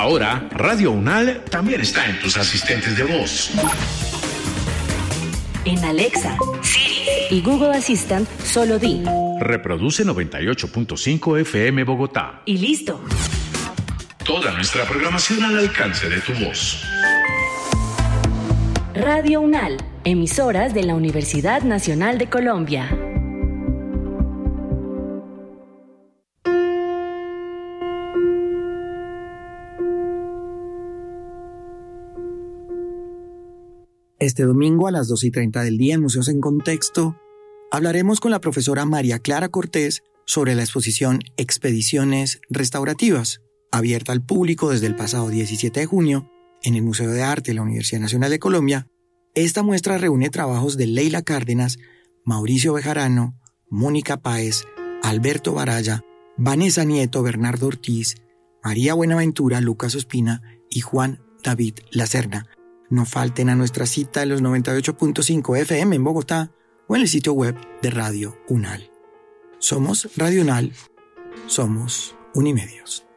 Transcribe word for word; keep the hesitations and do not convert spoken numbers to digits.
Ahora, Radio Unal también está en tus asistentes de voz. En Alexa, Siri y Google Assistant, solo di: reproduce noventa y ocho punto cinco F M Bogotá. Y listo. Toda nuestra programación al alcance de tu voz. Radio Unal, emisoras de la Universidad Nacional de Colombia. Este domingo a las dos y treinta del día en Museos en Contexto hablaremos con la profesora María Clara Cortés sobre la exposición Expediciones Restaurativas, abierta al público desde el pasado diecisiete de junio en el Museo de Arte de la Universidad Nacional de Colombia. Esta muestra reúne trabajos de Leila Cárdenas, Mauricio Bejarano, Mónica Páez, Alberto Baraya, Vanessa Nieto, Bernardo Ortiz, María Buenaventura, Lucas Ospina y Juan David Lacerna. No falten a nuestra cita en los noventa y ocho punto cinco F M en Bogotá o en el sitio web de Radio Unal. Somos Radio Unal, somos Unimedios.